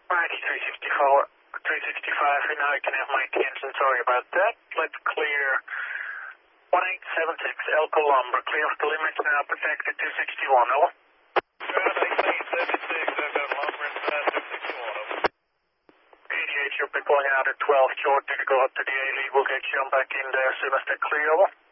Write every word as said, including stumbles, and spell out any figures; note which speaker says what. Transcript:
Speaker 1: Mighty three sixty-four, three sixty-five, and now you can have my attention. Sorry about that. Let's clear one eight seven six, Elko Lumber. Clear off the limits now, protected two sixty-one, over.
Speaker 2: eighteen seventy-six, I've got Lumber inside two sixty-one, over.
Speaker 1: eighty-eight, you'll be going out at twelve short to go up to the A-lead. We'll get you on back in there as soon as they're clear, over.